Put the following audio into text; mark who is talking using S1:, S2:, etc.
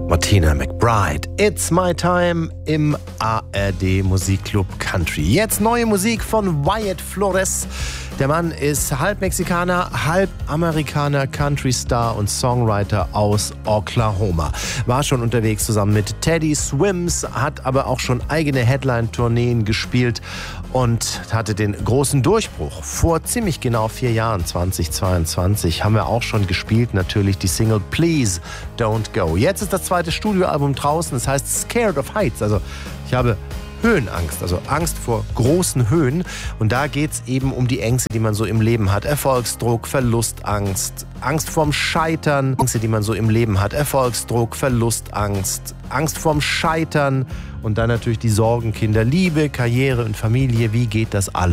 S1: Martina McBride, It's My Time im ARD Musikclub Country. Jetzt neue Musik von Wyatt Flores. Der Mann ist halb Mexikaner, halb Amerikaner, Country-Star und Songwriter aus Oklahoma. War schon unterwegs zusammen mit Teddy Swims, hat aber auch schon eigene Headline-Tourneen gespielt und hatte den großen Durchbruch. Vor ziemlich genau 4 Jahren, 2022, haben wir auch schon gespielt, natürlich die Single Please Don't Go. Jetzt ist das zweite Studioalbum draußen, das heißt Scared of Heights. Also ich habe Höhenangst, also Angst vor großen Höhen. Und da geht es eben um die Ängste, die man so im Leben hat. Erfolgsdruck, Verlustangst, Angst vorm Scheitern. Ängste, die man so im Leben hat. Erfolgsdruck, Verlustangst, Angst vorm Scheitern. Und dann natürlich die Sorgenkinder, Liebe, Karriere und Familie. Wie geht das alles